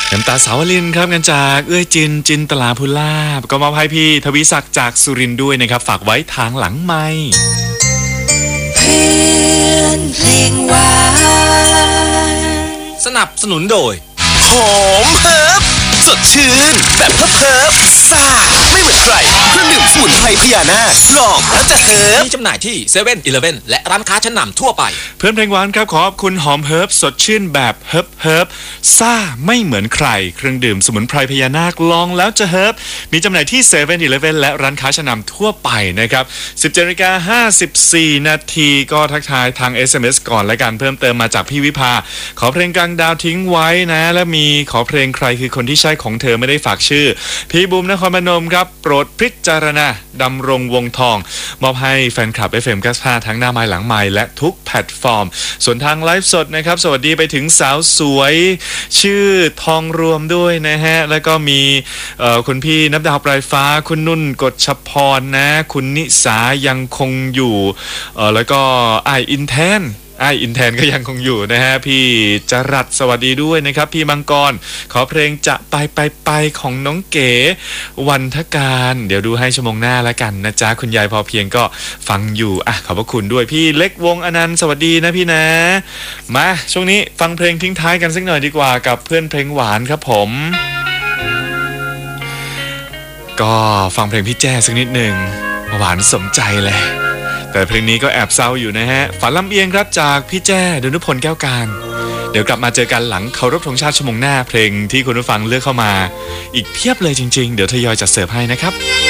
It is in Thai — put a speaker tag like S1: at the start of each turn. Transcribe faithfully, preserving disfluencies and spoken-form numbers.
S1: น้ำตาสาวลินครับกันจากเอื้อยจินจินตลาภูลาภก็มอบให้พี่ทวิศักดิ์จากสุรินทร์ด้วยนะครับฝากไว้ทางหลังไมค์
S2: เพื่อนเพลงหวาน
S3: สนับสนุนโดย
S4: หอมเฮิร์บสดชื่นแบบเฮิร์บเฮิร์บซ่าไม่เหมือนใครเครื่องดื่มสมุนไพรพญานาคลองแล้วจะเฮิร์บ
S3: มีจำหน่ายที่เซเว่นอีเลฟเว่นและร้านค้าชั้นนำทั่วไป
S1: เพื่อนเพลงหวานครับขอบคุณหอมเฮิร์บสดชื่นแบบเฮิร์บเฮิร์บซ่าไม่เหมือนใครเครื่องดื่มสมุนไพรพญานาคลองแล้วจะเฮิร์บมีจำหน่ายที่เซเว่นอีเลฟเว่นและร้านค้าชั้นนำทั่วไปนะครับ สิบเจ็ดนาฬิกาห้าสิบสี่นาทีก็ทักทายทาง เอส เอ็ม เอส ก่อนและกันเพิ่มเติมมาจากพี่วิภาขอเพลงกลางดาวทิ้งไว้นะและมีขอเพลงใครคือคนที่ใช่ของเธอไม่ได้ฝากชื่อพี่บุ๋มนครพนมครับโปรดพิจารณาดำรงวงทองมอบให้แฟนคลับ เอฟ เอ็ม เก้าสิบห้าทั้งหน้าไม้หลังไม้และทุกแพลตฟอร์มส่วนทางไลฟ์สดนะครับสวัสดีไปถึงสาวสวยชื่อทองรวมด้วยนะฮะแล้วก็มีคุณพี่นับดาวปลายฟ้าคุณนุ่นกฎชพรนะคุณนิสายังคงอยู่แล้วก็ไออินแทนไออินแทนก็ยังคงอยู่นะฮะพี่จรัสสวัสดีด้วยนะครับพี่มังกรขอเพลงจะไปไปไปของน้องเก๋วันทการเดี๋ยวดูให้ชั่วโมงหน้าแล้วกันนะจ๊ะคุณยายพอเพียงก็ฟังอยู่อ่ะขอบพระคุณด้วยพี่เล็กวงอนันต์สวัสดีนะพี่นะมาช่วงนี้ฟังเพลงทิ้งท้ายกันสักหน่อยดีกว่ากับเพื่อนเพลงหวานครับผมก็ฟังเพลงพี่แจ้สักนิดหนึ่งหวานสมใจเลยแต่เพลงนี้ก็แอบเศร้าอยู่นะฮะฝันลำเอียงครับจากพี่แจ้ดนุพลแก้วการเดี๋ยวกลับมาเจอกันหลังเคารพธงชาติชั่วโมงหน้าเพลงที่คุณผู้ฟังเลือกเข้ามาอีกเพียบเลยจริงๆเดี๋ยวทยอยจัดเสิร์ฟให้นะครับ